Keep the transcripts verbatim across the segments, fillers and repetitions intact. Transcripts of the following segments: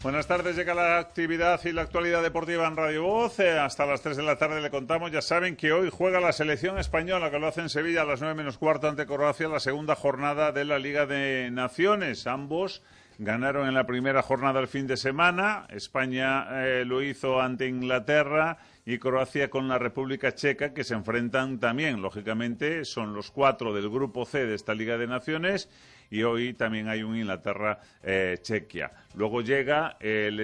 Buenas tardes, llega la actividad y la actualidad deportiva en Radio Voz. Eh, hasta las tres de la tarde le contamos. Ya saben que hoy juega la selección española, que lo hace en Sevilla a las nueve menos cuarto ante Croacia, la segunda jornada de la Liga de Naciones. Ambos ganaron en la primera jornada el fin de semana. España eh, lo hizo ante Inglaterra y Croacia con la República Checa, que se enfrentan también, lógicamente, son los cuatro del grupo C de esta Liga de Naciones. Y hoy también hay un Inglaterra-Chequia. Eh, Luego llega el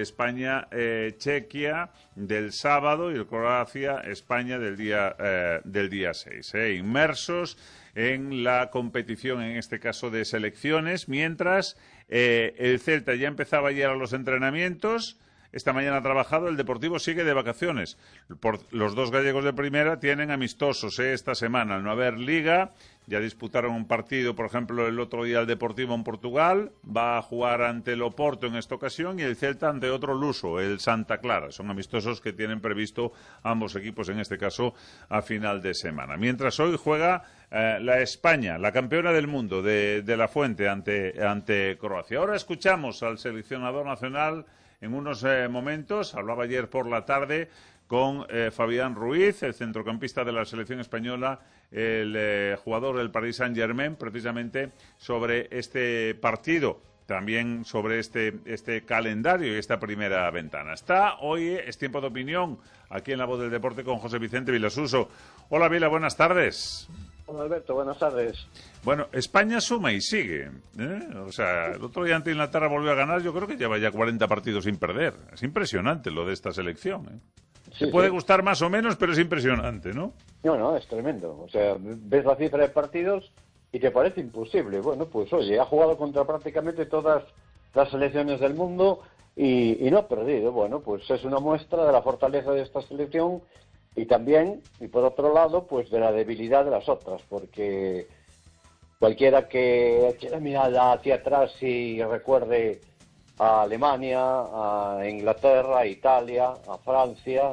España-Chequia eh, del sábado y el Croacia-España del día eh, del día seis. Eh, inmersos en la competición, en este caso de selecciones, mientras eh, el Celta ya empezaba ayer a los entrenamientos. Esta mañana ha trabajado, el Deportivo sigue de vacaciones. Por, los dos gallegos de primera tienen amistosos eh, esta semana. Al no haber liga, ya disputaron un partido, por ejemplo, el otro día el Deportivo en Portugal. Va a jugar ante el Oporto en esta ocasión y el Celta ante otro luso, el Santa Clara. Son amistosos que tienen previsto ambos equipos, en este caso, a final de semana. Mientras hoy juega eh, la España, la campeona del mundo de, de la Fuente ante, ante Croacia. Ahora escuchamos al seleccionador nacional. En unos eh, momentos, hablaba ayer por la tarde con eh, Fabián Ruiz, el centrocampista de la selección española, el eh, jugador del Paris Saint-Germain, precisamente sobre este partido, también sobre este, este calendario y esta primera ventana. Está hoy, es tiempo de opinión, aquí en La Voz del Deporte con José Vicente Vilasuso. Hola Vila, buenas tardes. Hola Alberto, buenas tardes. Bueno, España suma y sigue, ¿eh? O sea, el otro día ante Inglaterra volvió a ganar, yo creo que lleva ya cuarenta partidos sin perder. Es impresionante lo de esta selección, ¿eh? Sí, Te puede sí. gustar más o menos, pero es impresionante, ¿no? No, no, es tremendo. O sea, ves la cifra de partidos y te parece imposible. Bueno, pues oye, ha jugado contra prácticamente todas las selecciones del mundo y, y no ha perdido. Bueno, pues es una muestra de la fortaleza de esta selección y también, y por otro lado, pues de la debilidad de las otras, porque cualquiera que eche la mirada hacia atrás y recuerde a Alemania, a Inglaterra, a Italia, a Francia,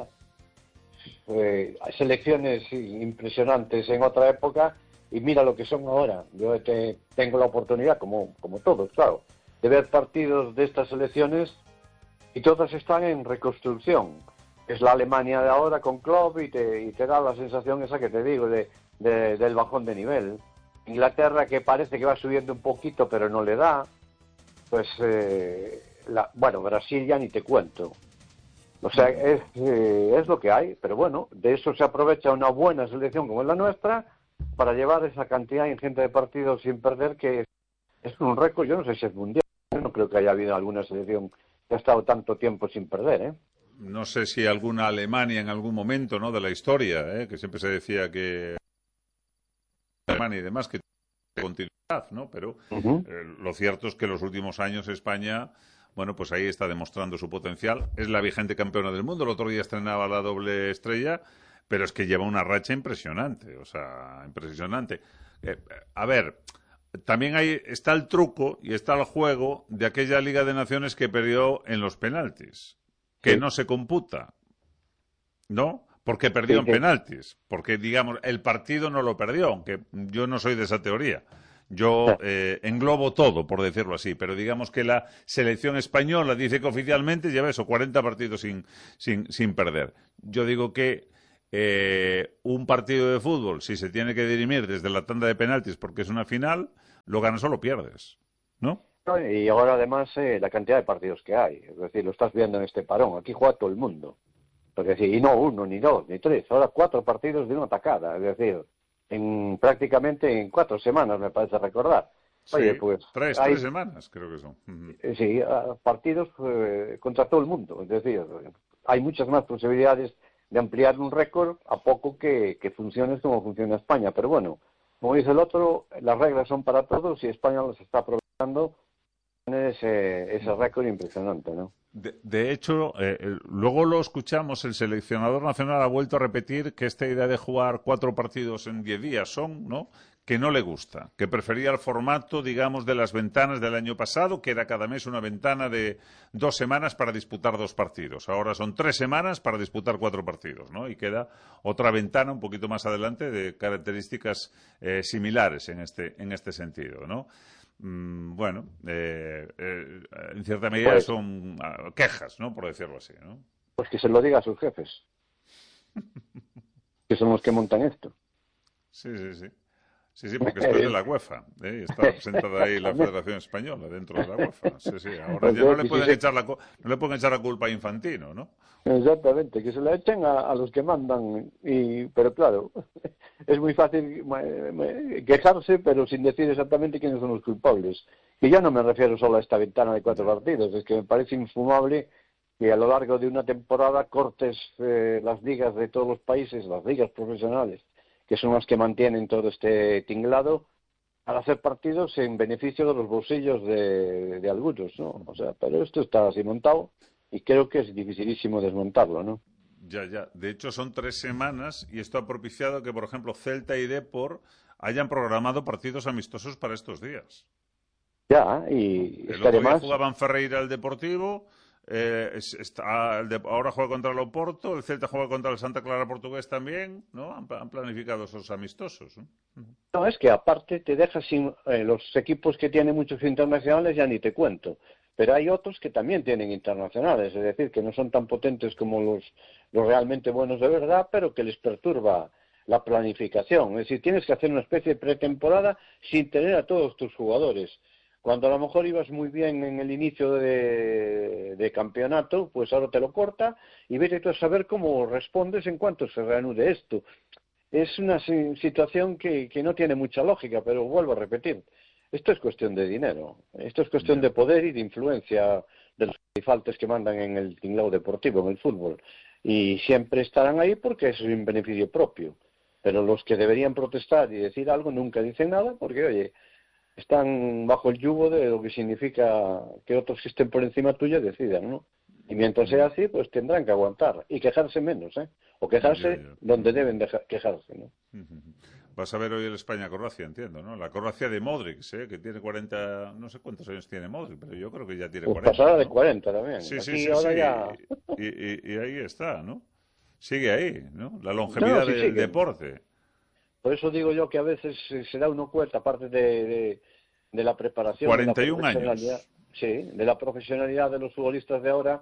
eh, selecciones impresionantes en otra época, y mira lo que son ahora. Yo te, tengo la oportunidad, como, como todos, claro, de ver partidos de estas selecciones y todas están en reconstrucción. Es la Alemania de ahora con Klopp y te, y te da la sensación esa que te digo de, de, del bajón de nivel. Inglaterra, que parece que va subiendo un poquito pero no le da. Pues, eh, la, bueno, Brasil ya ni te cuento. O sea, es, eh, es lo que hay, pero bueno, de eso se aprovecha una buena selección como es la nuestra para llevar esa cantidad ingente de partidos sin perder, que es un récord. Yo no sé si es mundial, yo no creo que haya habido alguna selección que ha estado tanto tiempo sin perder, ¿eh? No sé si alguna Alemania en algún momento, ¿no?, de la historia, ¿eh?, que siempre se decía que Alemania y demás, que continuidad, ¿no? Pero Uh-huh. eh, lo cierto es que en los últimos años España, bueno, pues ahí está demostrando su potencial. Es la vigente campeona del mundo. El otro día estrenaba la doble estrella, pero es que lleva una racha impresionante, o sea, impresionante. Eh, a ver, también ahí está el truco y está el juego de aquella Liga de Naciones que perdió en los penaltis, que Sí. no se computa, ¿no? Porque perdió Sí, en sí. penaltis, porque, digamos, el partido no lo perdió, aunque yo no soy de esa teoría. Yo eh, englobo todo, por decirlo así, pero digamos que la selección española dice que oficialmente lleva eso, cuarenta partidos sin, sin, sin perder. Yo digo que eh, un partido de fútbol, si se tiene que dirimir desde la tanda de penaltis porque es una final, lo ganas o lo pierdes, ¿no? Y ahora además eh, la cantidad de partidos que hay, es decir, lo estás viendo en este parón, aquí juega todo el mundo. Es decir, y no uno, ni dos, ni tres, ahora cuatro partidos de una tacada, es decir, en prácticamente en cuatro semanas, me parece recordar. Oye, Sí, pues tres, hay, tres semanas creo que son. Uh-huh. eh, sí, ah, partidos eh, contra todo el mundo, es decir, hay muchas más posibilidades de ampliar un récord a poco que, que funcione como funciona España, pero bueno, como dice el otro, las reglas son para todos y España las está aprovechando. Ese, ese récord impresionante, ¿no? De, de hecho, eh, luego lo escuchamos, el seleccionador nacional ha vuelto a repetir que esta idea de jugar cuatro partidos en diez días son, ¿no?, que no le gusta, que prefería el formato, digamos, de las ventanas del año pasado, que era cada mes una ventana de dos semanas para disputar dos partidos. Ahora son tres semanas para disputar cuatro partidos, ¿no? Y queda otra ventana un poquito más adelante de características eh, similares en este, en este sentido, ¿no? mmm, bueno, eh, eh, en cierta medida Pues, son uh, quejas, ¿no? Por decirlo así, ¿no? pues que se lo diga a sus jefes, que son los que montan esto. Sí, sí, sí. Sí, sí, porque esto es de la UEFA, ¿eh? Y está representada ahí la Exactamente. Federación Española dentro de la UEFA. Sí, sí. Ahora O ya no sea, le que si pueden se, echar la co- no le pueden echar la culpa a Infantino, ¿no? exactamente, que se la echen a, a los que mandan. Y, pero claro, es muy fácil eh, eh, quejarse, pero sin decir exactamente quiénes son los culpables. Y ya no me refiero solo a esta ventana de cuatro Ya. partidos, es que me parece infumable que a lo largo de una temporada cortes eh, las ligas de todos los países, las ligas profesionales, que son las que mantienen todo este tinglado, al hacer partidos en beneficio de los bolsillos de, de algunos, ¿no? O sea, pero esto está así montado y creo que es dificilísimo desmontarlo, ¿no? Ya, ya. De hecho, son tres semanas y esto ha propiciado que, por ejemplo, Celta y Depor hayan programado partidos amistosos para estos días, Ya, ¿no? y es El que otro día además, jugaban Ferreira el Deportivo, eh, es- está, el de- ahora juega contra el Oporto, el Celta juega contra el Santa Clara Portugués también, ¿no? Han, han planificado esos amistosos, ¿no? no, es que aparte te dejas sin, eh, los equipos que tienen muchos internacionales ya ni te cuento, pero hay otros que también tienen internacionales, es decir, que no son tan potentes como los, los realmente buenos de verdad, pero que les perturba la planificación. Es decir, tienes que hacer una especie de pretemporada sin tener a todos tus jugadores. Cuando a lo mejor ibas muy bien en el inicio de, de campeonato, pues ahora te lo corta y vete tú a saber cómo respondes en cuanto se reanude esto. Es una situación que, que no tiene mucha lógica, pero vuelvo a repetir, esto es cuestión de dinero, esto es cuestión Ya. de poder y de influencia de los faltes que mandan en el tinglado deportivo, en el fútbol, y siempre estarán ahí porque es un beneficio propio, pero los que deberían protestar y decir algo nunca dicen nada porque, oye, están bajo el yugo de lo que significa que otros que estén por encima tuya decidan, ¿no? Y mientras sea Mm, así, pues tendrán que aguantar y quejarse menos, ¿eh? O ya, quejarse ya. donde Ujú, deben deja- quejarse, ¿no? ujú. Vas a ver hoy el España-Croacia, entiendo, ¿no? La Croacia de Modric, ¿eh? Que tiene cuarenta, no sé cuántos años tiene Modric, pero yo creo que ya tiene Pues cuarenta, pasará de ¿no? cuarenta también. Sí, sí, Aquí sí, sí. ahora ya... Y, y- y ahí está, ¿no? Sigue ahí, ¿no? La No, no, longevidad sí del siguen. deporte. Por eso digo yo que a veces eh, se da uno cuenta, aparte de, de, de la preparación, de la cuarenta y un profesionalidad, años. sí, de la profesionalidad de los futbolistas de ahora,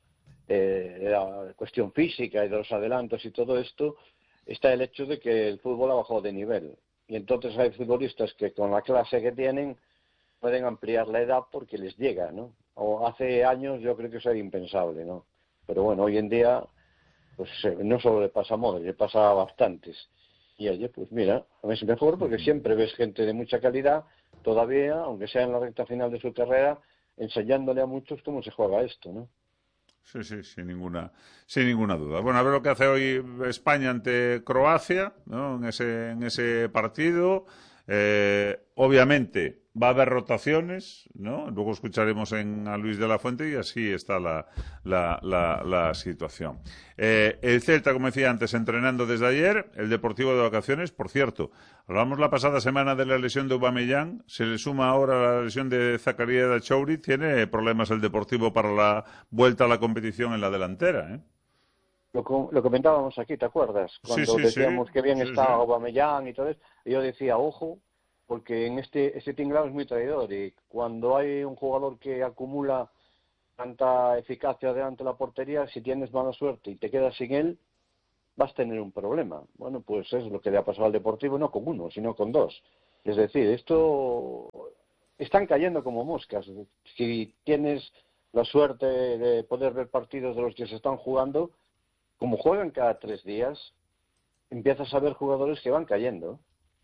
eh, de la cuestión física y de los adelantos y todo esto, está el hecho de que el fútbol ha bajado de nivel. Y entonces hay futbolistas que con la clase que tienen pueden ampliar la edad porque les llega, ¿no? O hace años yo creo que eso era impensable, ¿no? Pero bueno, hoy en día, pues eh, no solo le pasa a Modric, le pasa a bastantes. Y oye, pues mira, a veces mejor porque siempre ves gente de mucha calidad todavía, aunque sea en la recta final de su carrera, enseñándole a muchos cómo se juega esto, ¿no? Sí, sí, sin ninguna, sin ninguna duda. Bueno, a ver lo que hace hoy España ante Croacia, ¿no? En ese, en ese partido. Eh, obviamente va a haber rotaciones, ¿no? Luego escucharemos en, a Luis de la Fuente y así está la, la, la, la situación. Eh, el Celta, como decía antes, entrenando desde ayer, el Deportivo de vacaciones, por cierto. Hablamos la pasada semana de la lesión de Aubameyang, se le suma ahora la lesión de Zakaria Dachouri, tiene problemas el Deportivo para la vuelta a la competición en la delantera, ¿eh? Lo, co- lo comentábamos aquí, ¿te acuerdas? Sí, Cuando sí, sí, decíamos que bien sí, sí. estaba Aubameyang y todo eso, y yo decía, ojo, porque en este, este tinglado es muy traidor y cuando hay un jugador que acumula tanta eficacia delante de la portería, si tienes mala suerte y te quedas sin él, vas a tener un problema. Bueno, pues es lo que le ha pasado al Deportivo, no con uno, sino con dos. Es decir, esto están cayendo como moscas. Si tienes la suerte de poder ver partidos de los que se están jugando, como juegan cada tres días, empiezas a ver jugadores que van cayendo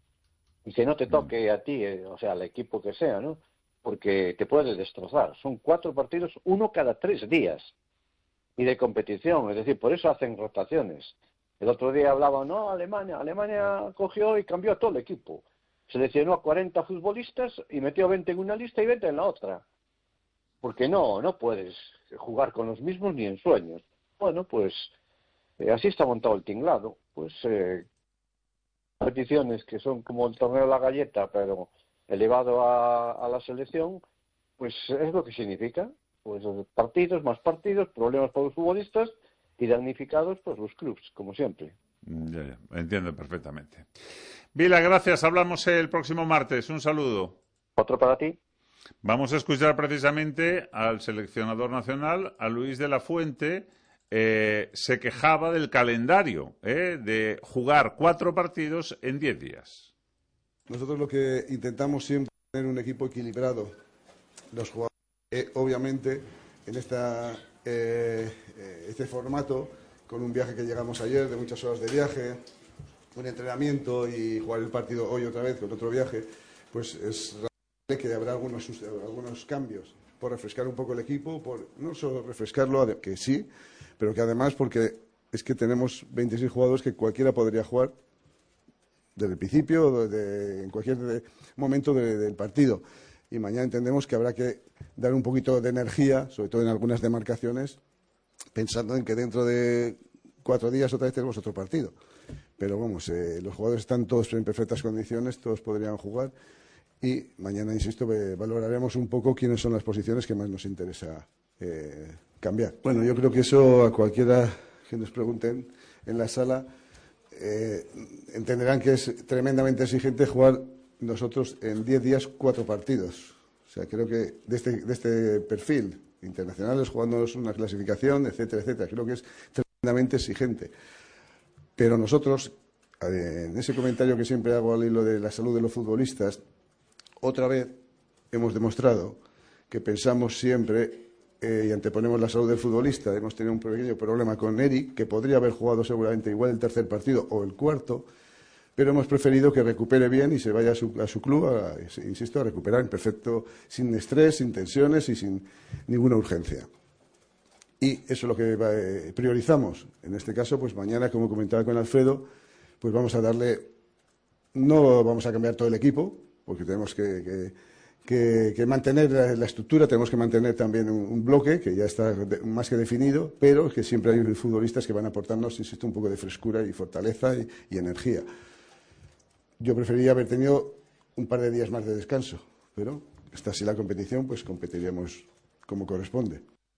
y que no te Mm. toque a ti, eh, o sea, al equipo que sea, ¿no? Porque te puede destrozar. Son cuatro partidos, uno cada tres días y de competición, es decir, por eso hacen rotaciones. El otro día hablaba, no, Alemania, Alemania cogió y cambió a todo el equipo. Seleccionó a cuarenta futbolistas y metió veinte en una lista y veinte en la otra. Porque no, no puedes jugar con los mismos ni en sueños. Bueno, pues eh, así está montado el tinglado. Pues eh, competiciones que son como el torneo de la galleta, pero elevado a, a la selección, pues es lo que significa. Pues partidos, más partidos, problemas para los futbolistas y damnificados pues los clubes, como siempre. Ya, ya, entiendo perfectamente. Vila, gracias. Hablamos el próximo martes. Un saludo. ¿Otro para ti? Vamos a escuchar precisamente al seleccionador nacional, a Luis de la Fuente. Eh, se quejaba del calendario, eh, de jugar cuatro partidos en diez días. Nosotros lo que intentamos siempre es tener un equipo equilibrado. Los jugadores, eh, obviamente, en esta, eh, este formato, con un viaje que llegamos ayer, de muchas horas de viaje, un entrenamiento y jugar el partido hoy otra vez con otro viaje, pues es realmente que habrá algunos, algunos cambios por refrescar un poco el equipo, por no solo refrescarlo, que sí, pero que además porque es que tenemos veintiséis jugadores que cualquiera podría jugar desde el principio, de, en cualquier de, momento de, del partido. Y mañana entendemos que habrá que dar un poquito de energía, sobre todo en algunas demarcaciones, pensando en que dentro de cuatro días otra vez tenemos otro partido. Pero vamos, eh, los jugadores están todos en perfectas condiciones, todos podrían jugar. Y mañana, insisto, valoraremos un poco quiénes son las posiciones que más nos interesa eh, cambiar. Bueno, yo creo que eso a cualquiera que nos pregunten en la sala eh, entenderán que es tremendamente exigente jugar nosotros en diez días cuatro partidos. O sea, creo que de este, de este perfil, internacionales, jugándonos una clasificación, etcétera, etcétera, creo que es tremendamente exigente. Pero nosotros, en ese comentario que siempre hago al hilo de la salud de los futbolistas, otra vez hemos demostrado que pensamos siempre eh, y anteponemos la salud del futbolista. Hemos tenido un pequeño problema con Eric, que podría haber jugado seguramente igual el tercer partido o el cuarto, pero hemos preferido que recupere bien y se vaya a su, a su club, a, insisto, a recuperar en perfecto, sin estrés, sin tensiones y sin ninguna urgencia. Y eso es lo que eh, priorizamos. En este caso, pues mañana, como comentaba con Alfredo, pues vamos a darle, no vamos a cambiar todo el equipo, porque tenemos que, que, que, que mantener la, la estructura, tenemos que mantener también un, un bloque que ya está de, más que definido, pero que siempre hay futbolistas que van a aportarnos, insisto, un poco de frescura y fortaleza y, y energía. Yo preferiría haber tenido un par de días más de descanso, pero esta así la competición, pues competiríamos como corresponde.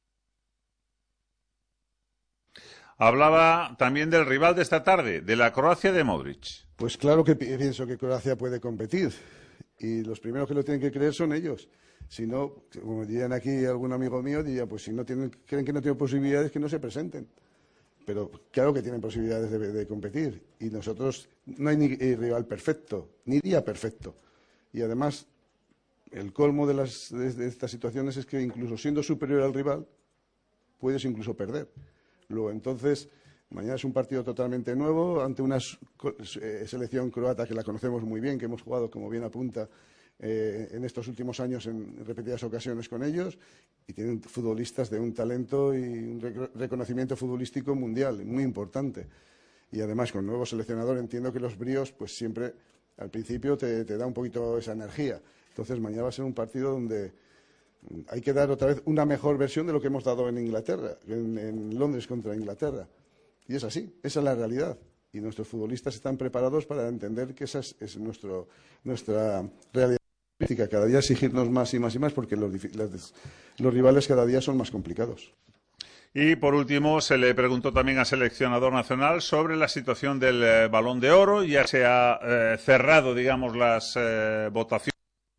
Hablaba también del rival de esta tarde, de la Croacia de Modric. Pues claro que pienso que Croacia puede competir. Y los primeros que lo tienen que creer son ellos. Si no, como dirían aquí algún amigo mío, diría, pues si no tienen, creen que no tienen posibilidades, que no se presenten. Pero claro que tienen posibilidades de, de competir. Y nosotros, no hay ni rival perfecto, ni día perfecto. Y además, el colmo de, las, de, de estas situaciones es que incluso siendo superior al rival, puedes incluso perder. Luego, entonces, mañana es un partido totalmente nuevo ante una eh, selección croata que la conocemos muy bien, que hemos jugado, como bien apunta, eh, en estos últimos años en repetidas ocasiones con ellos, y tienen futbolistas de un talento y un rec reconocimiento futbolístico mundial muy importante. Y además, con nuevo seleccionador, entiendo que los bríos, pues siempre, al principio, te, te da un poquito esa energía. Entonces, mañana va a ser un partido donde hay que dar otra vez una mejor versión de lo que hemos dado en Inglaterra, en, en Londres contra Inglaterra. Y es así, esa es la realidad. Y nuestros futbolistas están preparados para entender que esa es, es nuestro, nuestra realidad política. Cada día exigirnos más y más y más porque los, los, los rivales cada día son más complicados. Y por último, se le preguntó también al seleccionador nacional sobre la situación del eh, Balón de Oro. Ya se ha eh, cerrado, digamos, las eh, votaciones.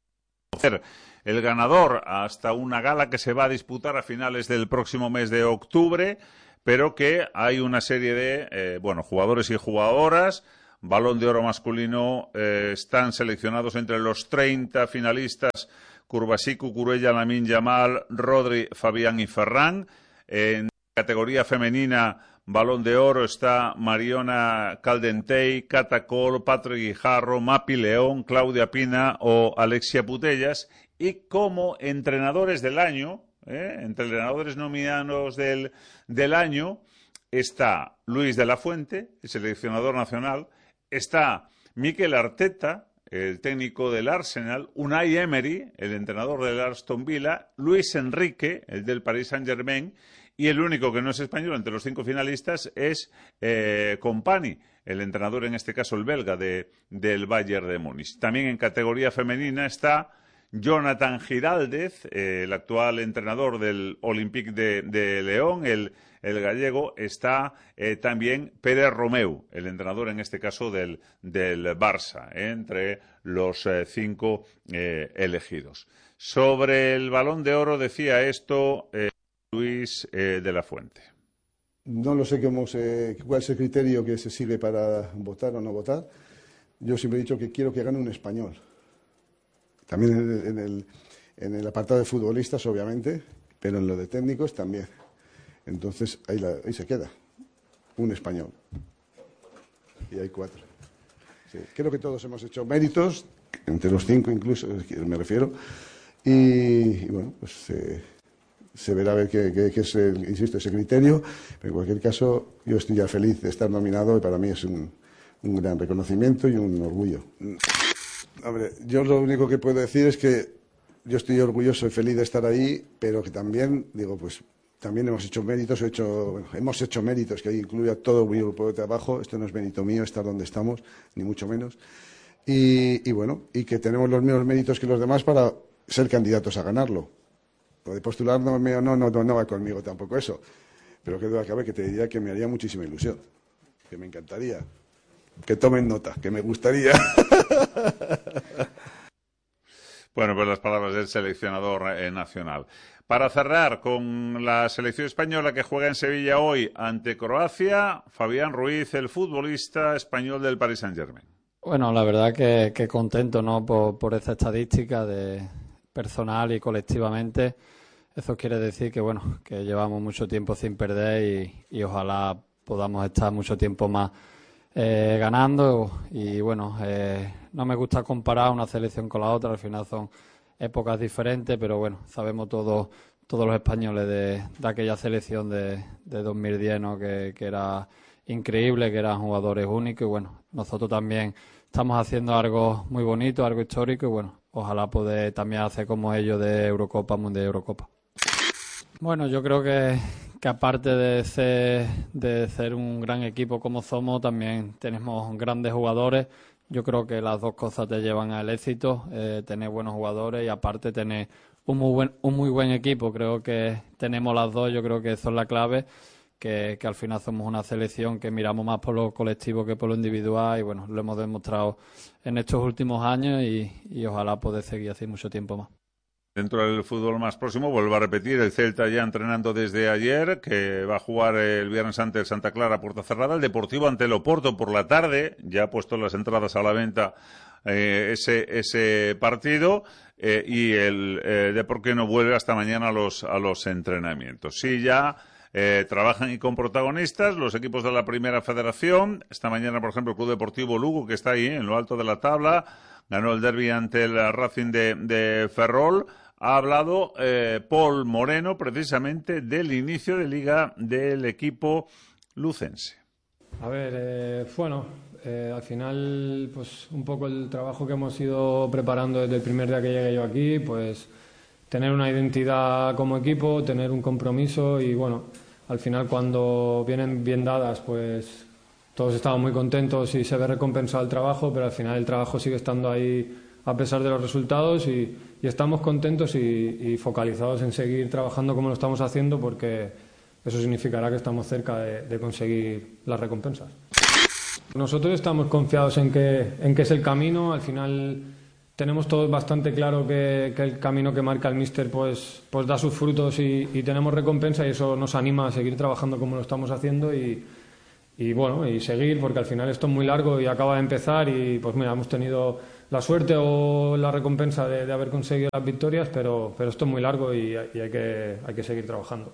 El ganador hasta una gala que se va a disputar a finales del próximo mes de octubre, pero que hay una serie de eh, bueno, jugadores y jugadoras. Balón de Oro masculino eh, están seleccionados entre los treinta finalistas Curbasí, Cucurella, Lamine Yamal, Rodri, Fabián y Ferran. En categoría femenina, Balón de Oro está Mariona Caldentey, Cata Col, Patrick Guijarro, Mapi León, Claudia Pina o Alexia Putellas. Y como entrenadores del año, ¿eh? entrenadores nominados del, del año, está Luis de la Fuente, el seleccionador nacional, está Mikel Arteta, el técnico del Arsenal, Unai Emery, el entrenador del Aston Villa, Luis Enrique, el del Paris Saint-Germain, y el único que no es español entre los cinco finalistas es eh, Kompany, el entrenador, en este caso el belga, de, del Bayern de Múnich. También en categoría femenina está Jonathan Giraldez, eh, el actual entrenador del Olympique de, de León, el, el gallego. Está eh, también Pere Romeu, el entrenador en este caso del, del Barça, eh, entre los eh, cinco eh, elegidos. Sobre el Balón de Oro decía esto eh, Luis eh, de la Fuente. No lo sé cómo se, cuál es el criterio que se sigue para votar o no votar. Yo siempre he dicho que quiero que gane un español. También en el, en el, en el apartado de futbolistas, obviamente, pero en lo de técnicos también. Entonces, ahí, la, ahí se queda. Un español. Y hay cuatro. Sí, creo que todos hemos hecho méritos, entre los cinco incluso, me refiero. Y, y bueno, pues eh, se verá a ver qué, qué, qué es, el, insisto, ese criterio. Pero en cualquier caso, yo estoy ya feliz de estar nominado y para mí es un, un gran reconocimiento y un orgullo. Hombre, yo lo único que puedo decir es que yo estoy orgulloso y feliz de estar ahí, pero que también, digo, pues también hemos hecho méritos, he hecho, bueno, hemos hecho méritos, que ahí incluye a todo mi grupo de trabajo. Esto no es mérito mío estar donde estamos, ni mucho menos. Y, y bueno, y que tenemos los mismos méritos que los demás para ser candidatos a ganarlo. Lo de postular no, no, no, no, no va conmigo tampoco eso. Pero que duda cabe que te diría que me haría muchísima ilusión, que me encantaría. Que tomen nota, que me gustaría. Bueno, pues las palabras del seleccionador eh, nacional. Para cerrar con la selección española que juega en Sevilla hoy ante Croacia, Fabián Ruiz, el futbolista español del Paris Saint-Germain. Bueno, la verdad que, que contento, ¿no? Por, por esta estadística de personal y colectivamente. Eso quiere decir que, bueno, que llevamos mucho tiempo sin perder y, y ojalá podamos estar mucho tiempo más Eh, ganando. Y bueno, eh, no me gusta comparar una selección con la otra, al final son épocas diferentes, pero bueno, sabemos todos todos los españoles de, de aquella selección de, de dos mil diez, ¿no? que, que era increíble, que eran jugadores únicos, y bueno, nosotros también estamos haciendo algo muy bonito, algo histórico, y bueno, ojalá poder también hacer como ellos de Eurocopa, Mundial de Eurocopa. Bueno, yo creo que, que aparte de ser, de ser un gran equipo como somos, también tenemos grandes jugadores. Yo creo que las dos cosas te llevan al éxito, eh, tener buenos jugadores y aparte tener un muy buen, un muy buen equipo. Creo que tenemos las dos, yo creo que eso es la clave, que, que al final somos una selección que miramos más por lo colectivo que por lo individual y bueno, lo hemos demostrado en estos últimos años y, y ojalá poder seguir así mucho tiempo más. Dentro del fútbol más próximo, vuelvo a repetir, el Celta ya entrenando desde ayer, que va a jugar el viernes ante el Santa Clara a puerta cerrada, el Deportivo ante el Oporto por la tarde, ya ha puesto las entradas a la venta eh, ese ese partido, eh, y el eh, Deportivo no vuelve hasta mañana a los, a los entrenamientos. Sí, ya eh, trabajan y con protagonistas los equipos de la Primera Federación. Esta mañana, por ejemplo, el Club Deportivo Lugo, que está ahí en lo alto de la tabla, ganó el derbi ante el Racing de, de Ferrol. Ha hablado eh, Paul Moreno precisamente del inicio de liga del equipo lucense. A ver, eh, bueno, eh, al final pues un poco el trabajo que hemos ido preparando desde el primer día que llegué yo aquí, pues tener una identidad como equipo, tener un compromiso y bueno, al final cuando vienen bien dadas pues todos estamos muy contentos y se ve recompensado el trabajo, pero al final el trabajo sigue estando ahí a pesar de los resultados y, y estamos contentos y, y focalizados en seguir trabajando como lo estamos haciendo porque eso significará que estamos cerca de, de conseguir las recompensas. Nosotros estamos confiados en que, en que es el camino, al final tenemos todos bastante claro que, que el camino que marca el míster pues, pues da sus frutos y, y tenemos recompensa y eso nos anima a seguir trabajando como lo estamos haciendo y, y bueno, y seguir porque al final esto es muy largo y acaba de empezar y pues mira, hemos tenido la suerte o la recompensa de, de haber conseguido las victorias, pero, pero esto es muy largo y, y hay, que, hay que seguir trabajando.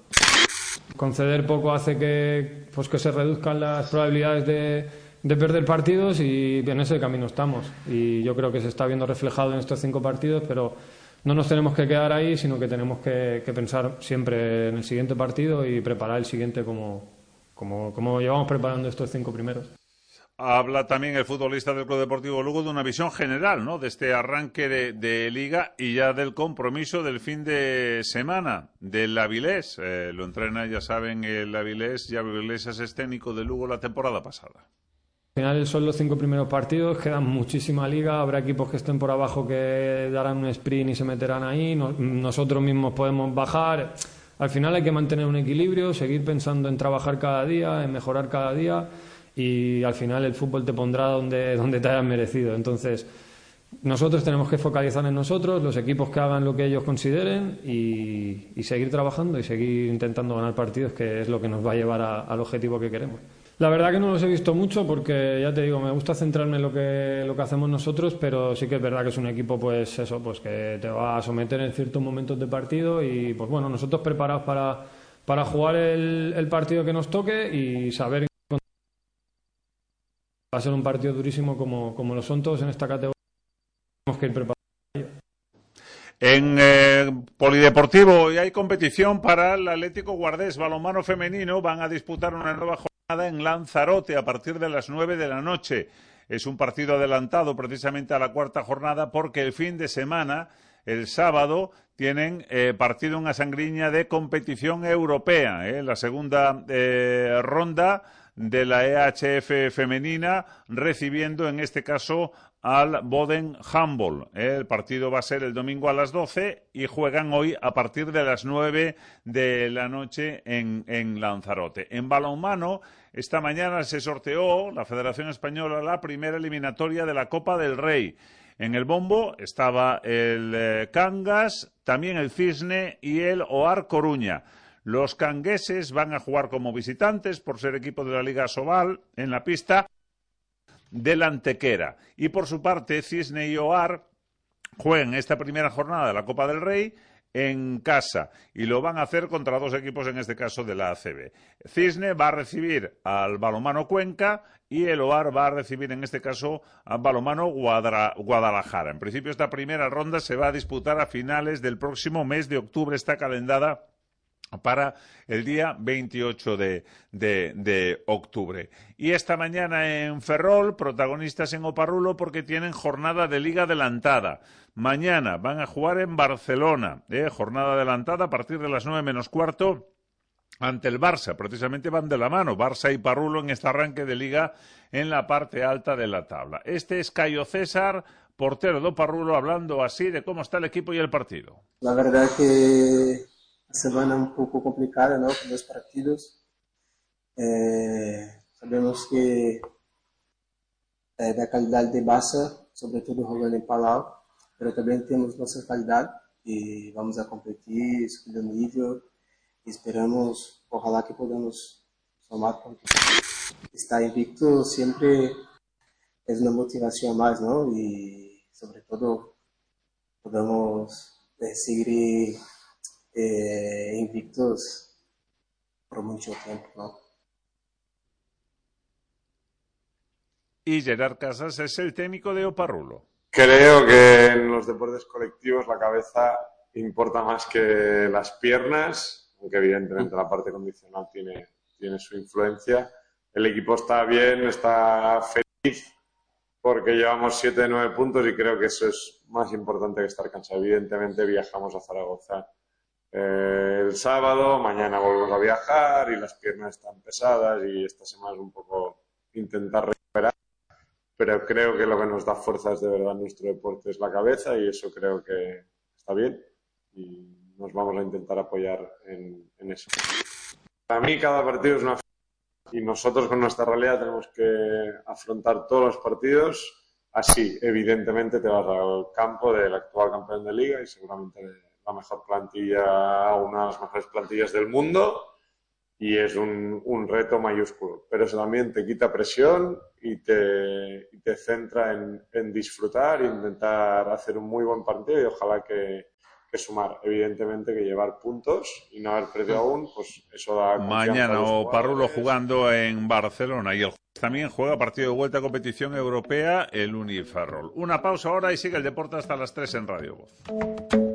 Conceder poco hace que, pues que se reduzcan las probabilidades de, de perder partidos y en ese camino estamos. Y yo creo que se está viendo reflejado en estos cinco partidos, pero no nos tenemos que quedar ahí, sino que tenemos que, que pensar siempre en el siguiente partido y preparar el siguiente como, como, como llevamos preparando estos cinco primeros. Habla también el futbolista del Club Deportivo Lugo de una visión general, ¿no?, de este arranque de, de Liga y ya del compromiso del fin de semana del Avilés. Eh, lo entrena, ya saben, el Avilés, y Avilés es técnico de Lugo la temporada pasada. Al final son los cinco primeros partidos, quedan muchísima liga, habrá equipos que estén por abajo que darán un sprint y se meterán ahí, no, nosotros mismos podemos bajar. Al final hay que mantener un equilibrio, seguir pensando en trabajar cada día, en mejorar cada día, y al final el fútbol te pondrá donde, donde te hayas merecido. Entonces, nosotros tenemos que focalizar en nosotros, los equipos que hagan lo que ellos consideren y, y seguir trabajando y seguir intentando ganar partidos, que es lo que nos va a llevar a, al objetivo que queremos. La verdad que no los he visto mucho porque, ya te digo, me gusta centrarme en lo que, lo que hacemos nosotros, pero sí que es verdad que es un equipo, pues eso, pues que te va a someter en ciertos momentos de partido y, pues bueno, nosotros preparados para, para jugar el, el partido que nos toque y saber que va a ser un partido durísimo como, como lo son todos en esta categoría. Tenemos que ir preparados. En eh, Polideportivo hoy hay competición para el Atlético Guardés balonmano femenino. Van a disputar una nueva jornada en Lanzarote a partir de las nueve de la noche. Es un partido adelantado precisamente a la cuarta jornada porque el fin de semana, el sábado, tienen eh, partido en Asangriña de competición europea. Eh, la segunda eh, ronda de la E H F femenina, recibiendo en este caso al Boden Handball. El partido va a ser el domingo a las doce y juegan hoy a partir de las nueve de la noche en, en Lanzarote. En balonmano, esta mañana se sorteó la Federación Española la primera eliminatoria de la Copa del Rey. En el bombo estaba el eh, Cangas, también el Cisne y el Oar Coruña. Los cangueses van a jugar como visitantes por ser equipo de la Liga Sobal en la pista del Antequera. Y por su parte, Cisne y Oar juegan esta primera jornada de la Copa del Rey en casa y lo van a hacer contra dos equipos, en este caso de la A C B. Cisne va a recibir al Balonmano Cuenca y el Oar va a recibir en este caso al Balonmano Guadalajara. En principio esta primera ronda se va a disputar a finales del próximo mes de octubre, está calendada para el día veintiocho de, de, de octubre. Y esta mañana en Ferrol, protagonistas en Oparrulo porque tienen jornada de liga adelantada. Mañana van a jugar en Barcelona, eh, jornada adelantada a partir de las nueve menos cuarto ante el Barça. Precisamente van de la mano, Barça y Parrulo en este arranque de liga en la parte alta de la tabla. Este es Caio César, portero de Oparrulo, hablando así de cómo está el equipo y el partido. La verdad que semana un pouco complicada, não, com dois partidos. É, sabemos que é da qualidade de Barça, sobretudo jogando em Palau, mas também temos nossa qualidade e vamos a competir, subir o nível e esperamos, ojalá que podamos somar pontos. Estar invicto sempre é uma motivação a mais, não? E sobretudo podemos é, seguir Eh, invictos por mucho tiempo, ¿no? Y Gerard Casas es el técnico de Oparrulo. Creo que en los deportes colectivos la cabeza importa más que las piernas, aunque evidentemente la parte condicional tiene, tiene su influencia. El equipo está bien, está feliz porque llevamos siete de nueve puntos y creo que eso es más importante que estar cansado. Evidentemente viajamos a Zaragoza Eh, el sábado, mañana volvemos a viajar y las piernas están pesadas y esta semana es un poco intentar recuperar, pero creo que lo que nos da fuerzas de verdad en nuestro deporte es la cabeza y eso creo que está bien y nos vamos a intentar apoyar en, en eso. Para mí cada partido es una y nosotros con nuestra realidad tenemos que afrontar todos los partidos así. Evidentemente te vas al campo del actual campeón de liga y seguramente de la mejor plantilla, una de las mejores plantillas del mundo y es un, un reto mayúsculo, pero eso también te quita presión y te, y te centra en, en disfrutar e intentar hacer un muy buen partido y ojalá que, que sumar, evidentemente que llevar puntos y no haber perdido aún, pues eso da confianza. Mañana Oparrulo jugando en Barcelona y el también juega partido de vuelta a competición europea el Uniferrol. Una pausa ahora y sigue el deporte hasta las tres en Radio Voz.